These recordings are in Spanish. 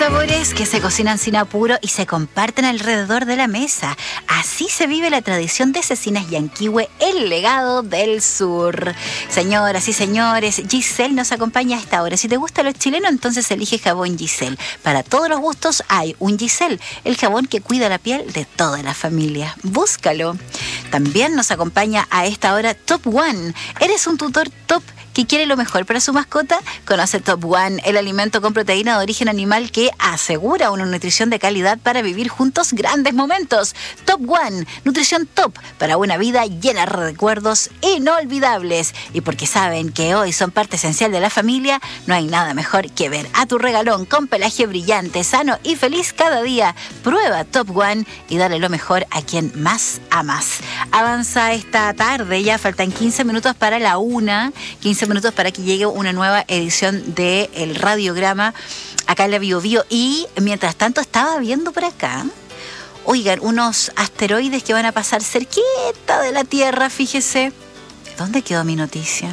sabores que se cocinan sin apuro y se comparten alrededor de la mesa. Así se vive la tradición de Cecinas Yanquihue, el legado del sur. Señoras y señores, Giselle nos acompaña a esta hora. Si te gusta lo chileno, entonces elige jabón Giselle. Para todos los gustos hay un Giselle, el jabón que cuida la piel de toda la familia. Búscalo. También nos acompaña a esta hora Top One. ¿Eres un tutor top que quiere lo mejor para su mascota? Conoce Top One, el alimento con proteína de origen animal que asegura una nutrición de calidad para vivir juntos grandes momentos. Top One, nutrición top para una vida llena de recuerdos inolvidables. Y porque saben que hoy son parte esencial de la familia, no hay nada mejor que ver a tu regalón con pelaje brillante, sano y feliz cada día. Prueba Top One y dale lo mejor a quien más amas. Avanza esta tarde, ya faltan 15 minutos para la 1, 15 minutos para que llegue una nueva edición de El Radiograma acá en la Bio Bio. Y mientras tanto estaba viendo por acá, oigan, unos asteroides que van a pasar cerquita de la Tierra, fíjese. ¿Dónde quedó mi noticia?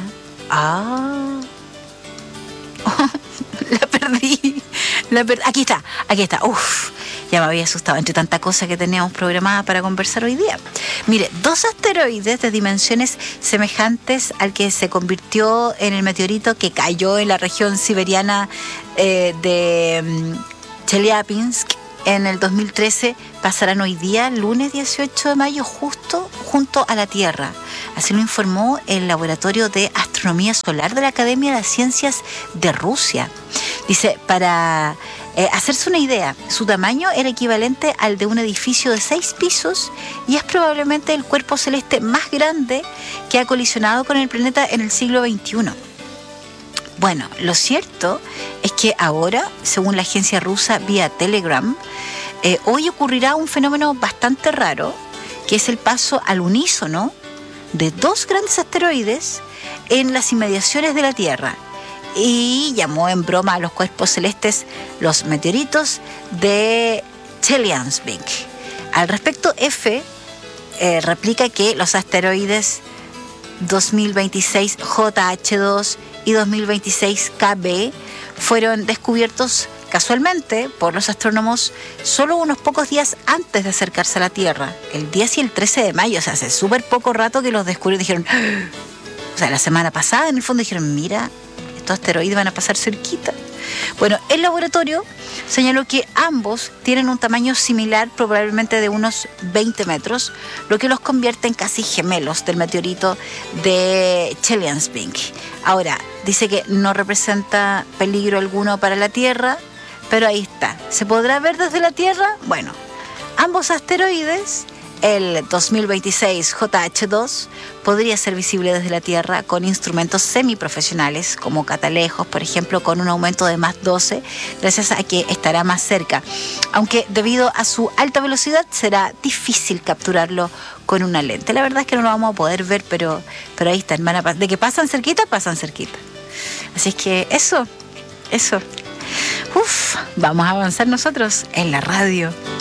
La perdí. Aquí está. Uf, ya me había asustado entre tanta cosa que teníamos programada para conversar hoy día. Mire, 2 asteroides de dimensiones semejantes al que se convirtió en el meteorito que cayó en la región siberiana de Chelyabinsk en el 2013 pasarán hoy día, lunes 18 de mayo, justo junto a la Tierra. Así lo informó el Laboratorio de Astronomía Solar de la Academia de Ciencias de Rusia. Dice, para hacerse una idea, su tamaño era equivalente al de un edificio de 6 pisos y es probablemente el cuerpo celeste más grande que ha colisionado con el planeta en el siglo XXI. Bueno, lo cierto es que ahora, según la agencia rusa vía Telegram, hoy ocurrirá un fenómeno bastante raro, que es el paso al unísono de 2 grandes asteroides en las inmediaciones de la Tierra. Y llamó en broma a los cuerpos celestes los meteoritos de Chelyabinsk. Al respecto, F replica que los asteroides 2026 JH2 y 2026 KB fueron descubiertos casualmente por los astrónomos solo unos pocos días antes de acercarse a la Tierra, el 10 y el 13 de mayo, o sea, hace súper poco rato que los descubrieron. Dijeron, o sea, la semana pasada en el fondo dijeron, mira, estos asteroides van a pasar cerquita. Bueno, el laboratorio señaló que ambos tienen un tamaño similar, probablemente de unos 20 metros, lo que los convierte en casi gemelos del meteorito de Chelyabinsk. Ahora, dice que no representa peligro alguno para la Tierra, pero ahí está. ¿Se podrá ver desde la Tierra? Bueno, ambos asteroides, el 2026 JH2, podría ser visible desde la Tierra con instrumentos semiprofesionales como catalejos, por ejemplo, con un aumento de más 12, gracias a que estará más cerca. Aunque debido a su alta velocidad será difícil capturarlo con una lente. La verdad es que no lo vamos a poder ver, pero ahí están. De que pasan cerquita, pasan cerquita. Así es que eso. Vamos a avanzar nosotros en la radio.